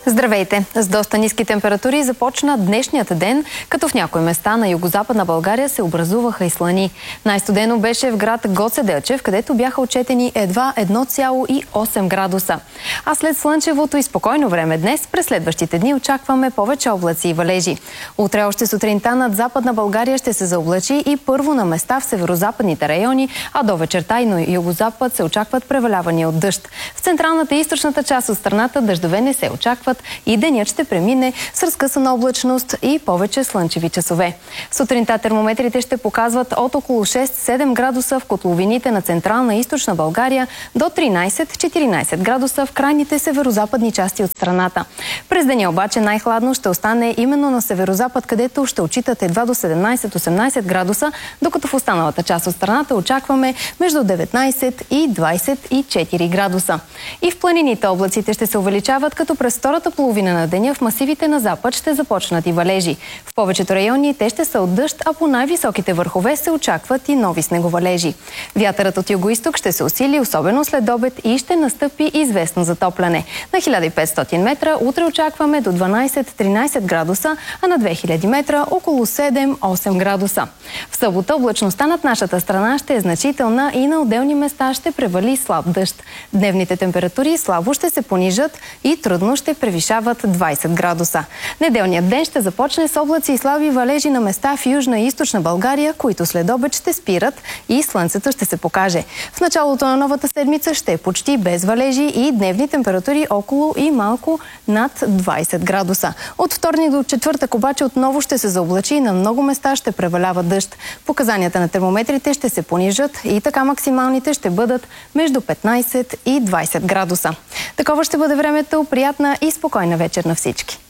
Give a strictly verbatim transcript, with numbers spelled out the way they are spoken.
Здравейте! С доста ниски температури започна днешният ден, като в някои места на югозападна България се образуваха и слани. Най-студено беше в град Гоце Делчев, където бяха отчетени едва едно цяло и осем градуса. А след слънчевото и спокойно време днес, през следващите дни очакваме повече облаци и валежи. Утре още сутринта над Западна България ще се заоблачи и първо на места в северозападните райони, а до вечерта и на югозапад се очакват превалявания от дъжд. В централната и източната част от страната дъждове не се очакват и денят ще премине с разкъсана облачност и повече слънчеви часове. Сутринта термометрите ще показват от около шест-седем градуса в котловините на централна и източна България до тринайсет-четиринайсет градуса в крайните северозападни части от страната. През деня обаче най-хладно ще остане именно на северозапад, където ще отчитат едва до седемнайсет-осемнайсет градуса, докато в останалата част от страната очакваме между деветнайсет и двайсет и четири градуса. И в планините облаците ще се увеличават, като през втората половина на деня в масивите на запад ще започнат и валежи. В повечето райони те ще са от дъжд, а по най-високите върхове се очакват и нови снеговалежи. Вятърът от югоизток ще се усили, особено след обед, и ще настъпи известно затопляне. На хиляда и петстотин метра утре очакваме до дванайсет-тринайсет градуса, а на две хиляди метра около седем-осем градуса. В събота облачността над нашата страна ще е значителна и на отделни места ще превали слаб дъжд. Дневните температури слабо ще се понижат и трудно ще превишават двайсет градуса. Неделният ден ще започне с облаци и слаби валежи на места в Южна и Източна България, които след обед ще спират и слънцето ще се покаже. В началото на новата седмица ще е почти без валежи и дневни температури около и малко над двайсет градуса. От вторник до четвъртък обаче отново ще се заоблачи и на много места ще превалява дъжд. Показанията на термометрите ще се понижат и така максималните ще бъдат между петнайсет и двайсет градуса. Такова ще бъде времето. Приятна и спокойна вечер на всички!